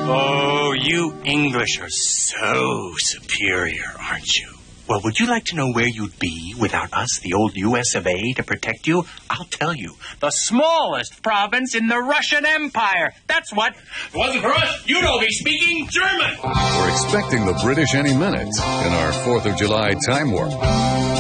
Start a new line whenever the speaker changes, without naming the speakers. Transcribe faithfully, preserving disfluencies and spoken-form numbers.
Oh, you English are so superior, aren't you? Well, would you like to know where you'd be without us, the old U S of A, to protect you? I'll tell you. The smallest province in the Russian Empire. That's what. If it wasn't for us, you'd all be speaking German.
We're expecting the British any minute in our fourth of July time warp.